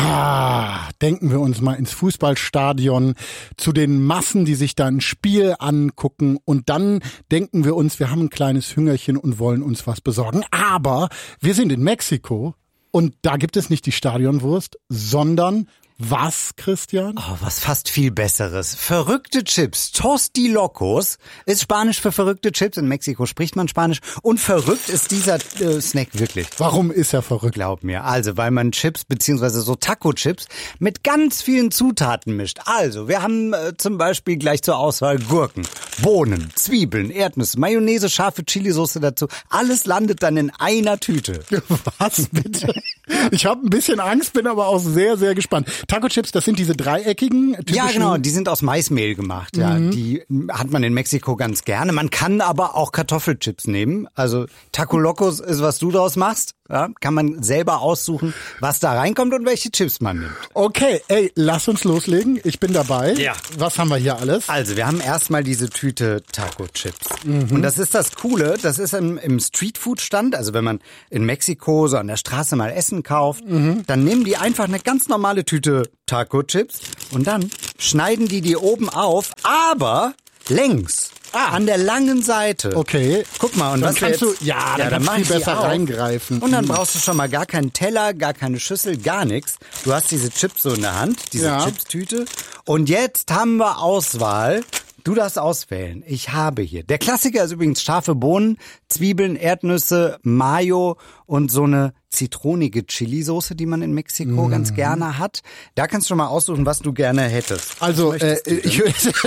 Denken wir uns mal ins Fußballstadion zu den Massen, die sich da ein Spiel angucken und dann denken wir uns, wir haben ein kleines Hüngerchen und wollen uns was besorgen. Aber wir sind in Mexiko und da gibt es nicht die Stadionwurst, sondern was, Christian? Oh, was fast viel Besseres. Verrückte Chips. Tosti Locos ist Spanisch für verrückte Chips. In Mexiko spricht man Spanisch. Und verrückt ist dieser Snack wirklich. Warum ist er verrückt? Glaub mir. Also, weil man Chips beziehungsweise so Taco-Chips mit ganz vielen Zutaten mischt. Also, wir haben zum Beispiel gleich zur Auswahl Gurken, Bohnen, Zwiebeln, Erdnüsse, Mayonnaise, scharfe Chilisauce dazu. Alles landet dann in einer Tüte. Was bitte? Ich habe ein bisschen Angst, bin aber auch sehr, sehr gespannt. Taco-Chips, das sind diese dreieckigen, typischen... Ja, genau, die sind aus Maismehl gemacht. Ja, die hat man in Mexiko ganz gerne. Man kann aber auch Kartoffelchips nehmen. Also Taco Locos ist, was du draus machst. Ja, kann man selber aussuchen, was da reinkommt und welche Chips man nimmt. Okay, lass uns loslegen. Ich bin dabei. Ja. Was haben wir hier alles? Also, wir haben erstmal diese Tüte Taco-Chips. Und das ist das Coole, das ist im Streetfood-Stand, also wenn man in Mexiko so an der Straße mal Essen kauft, dann nehmen die einfach eine ganz normale Tüte Taco-Chips und dann schneiden die oben auf, aber längs. An der langen Seite. Okay. Guck mal, und dann was kannst jetzt, du, dann kannst du viel besser reingreifen. Und dann brauchst du schon mal gar keinen Teller, gar keine Schüssel, gar nichts. Du hast diese Chips so in der Hand, diese Chips-Tüte. Und jetzt haben wir Auswahl. Du darfst auswählen. Ich habe hier. Der Klassiker ist übrigens scharfe Bohnen, Zwiebeln, Erdnüsse, Mayo und so eine zitronige Chili-Soße, die man in Mexiko ganz gerne hat. Da kannst du schon mal aussuchen, was du gerne hättest. Also, ich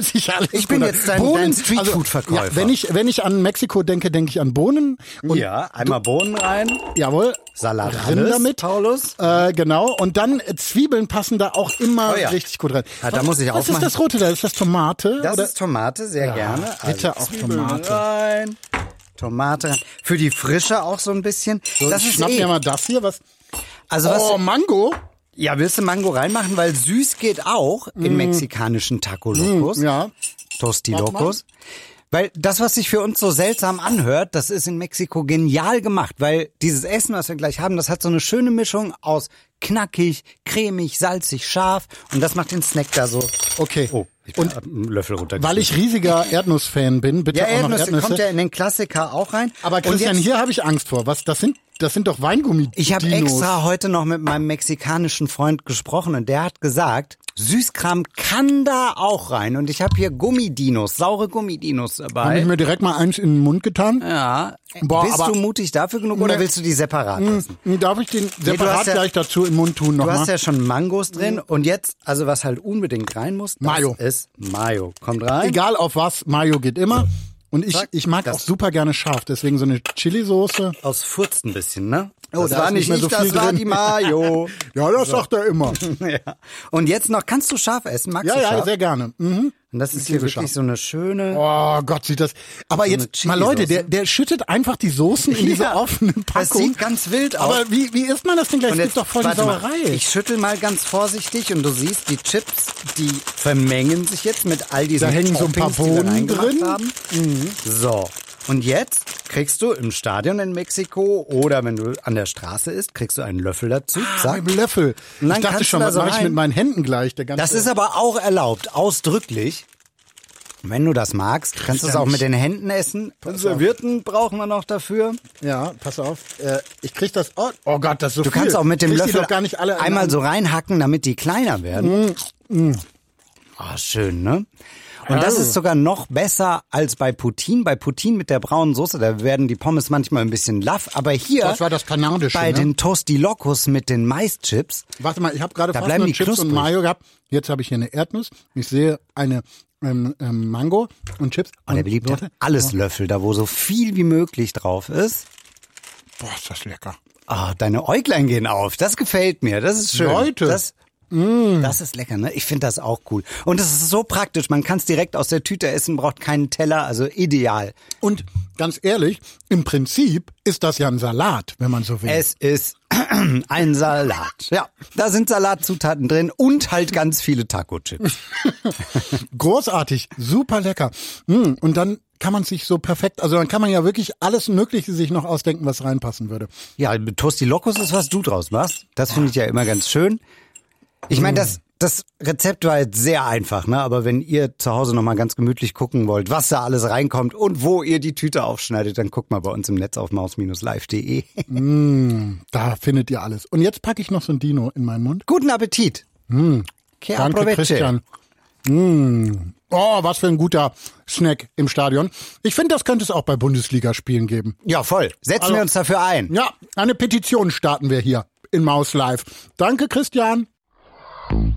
bin jetzt dein Streetfood-Verkäufer. Ja, wenn ich an Mexiko denke, denke ich an Bohnen. Und ja, einmal Bohnen rein. Jawohl. Salat damit, Paulus. Genau. Und dann Zwiebeln passen da auch immer richtig gut rein. Ja, da muss ich aufmachen. Was ist das Rote da? Ist das Tomate? Das ist Tomate, sehr gerne. Bitte also auch Tomate. Rein. Tomate. Für die Frische auch so ein bisschen. So, das schnapp mir mal das hier. Was? Also was? Mango? Ja, willst du Mango reinmachen? Weil süß geht auch in mexikanischen Taco Locos. Ja. Tosti Locos. Weil das, was sich für uns so seltsam anhört, das ist in Mexiko genial gemacht. Weil dieses Essen, was wir gleich haben, das hat so eine schöne Mischung aus knackig, cremig, salzig, scharf. Und das macht den Snack da so. Okay. Oh. Und einen Löffel runter. Weil ich riesiger Erdnuss-Fan bin, bitte auch noch Erdnüsse. Kommt ja in den Klassiker auch rein. Aber Christian, hier habe ich Angst vor. Was, das sind doch Weingummi. Ich habe extra heute noch mit meinem mexikanischen Freund gesprochen und der hat gesagt, Süßkram kann da auch rein. Und ich habe hier Gummidinos, saure Gummidinos dabei. Habe ich mir direkt mal eins in den Mund getan. Ja. Bist du mutig dafür genug oder willst du die separat essen? Darf ich den separat gleich dazu im Mund tun nochmal? Du hast ja schon Mangos drin und jetzt, also was halt unbedingt rein muss, das Mayo. ist Mayo. Kommt rein. Egal auf was, Mayo geht immer. Und ich mag auch super gerne scharf, deswegen so eine Chili-Soße. Aus Furzt ein bisschen, ne? Oh, das war nicht mehr so viel das war die Mayo. Ja, das sagt er immer. Ja. Und jetzt noch, kannst du scharf essen? Magst du scharf? Ja, sehr gerne. Mhm. Und das ist hier wirklich so eine schöne... Oh Gott, sieht das... Aber so jetzt mal Leute, der schüttet einfach die Soßen in diese offenen Packung. Das sieht ganz wild aus. Aber wie isst man das denn gleich? Das ist doch voll die Sauerei. Ich schüttel mal ganz vorsichtig und du siehst, die Chips, die vermengen sich jetzt mit all diesen Da hängen so ein paar Bohnen drin. So. Und jetzt kriegst du im Stadion in Mexiko oder wenn du an der Straße isst, kriegst du einen Löffel dazu. Zack. Mit Löffel. Ich dachte schon, was mache ich mit meinen Händen gleich? Das ist aber auch erlaubt, ausdrücklich. Wenn du das magst, kannst du es auch mit den Händen essen. Servietten brauchen wir noch dafür. Ja, pass auf. Ich krieg das... Oh Gott, das ist so viel. Du kannst auch mit dem Löffel gar nicht alle einmal so reinhacken, damit die kleiner werden. Schön, ne? Und das ist sogar noch besser als bei Poutine. Bei Poutine mit der braunen Soße, da werden die Pommes manchmal ein bisschen laff. Aber hier, das war das kanadische, bei den Tosti Locos mit den Maischips. Warte mal, ich habe gerade fast nur Chips knusprig. und Mayo gehabt. Jetzt habe ich hier eine Erdnuss. Ich sehe eine Mango und Chips. Und der beliebte alles Löffel, da wo so viel wie möglich drauf ist. Boah, ist das lecker. Deine Äuglein gehen auf. Das gefällt mir. Das ist schön. Leute. Das ist lecker, ne? Ich finde das auch cool. Und es ist so praktisch. Man kann es direkt aus der Tüte essen, braucht keinen Teller, also ideal. Und ganz ehrlich, im Prinzip ist das ja ein Salat, wenn man so will. Es ist ein Salat. Ja, da sind Salatzutaten drin und halt ganz viele Taco-Chips. Großartig, super lecker. Und dann kann man sich so perfekt, also dann kann man ja wirklich alles Mögliche sich noch ausdenken, was reinpassen würde. Ja, Tosti Locos ist, was du draus machst. Das finde ich ja immer ganz schön. Ich meine, das Rezept war jetzt sehr einfach, ne? Aber wenn ihr zu Hause nochmal ganz gemütlich gucken wollt, was da alles reinkommt und wo ihr die Tüte aufschneidet, dann guckt mal bei uns im Netz auf maus-live.de. Da findet ihr alles. Und jetzt packe ich noch so ein Dino in meinen Mund. Guten Appetit. Danke, Christian. Oh, was für ein guter Snack im Stadion. Ich finde, das könnte es auch bei Bundesligaspielen geben. Ja, voll. Setzen wir uns dafür ein. Ja, eine Petition starten wir hier in Maus Live. Danke, Christian.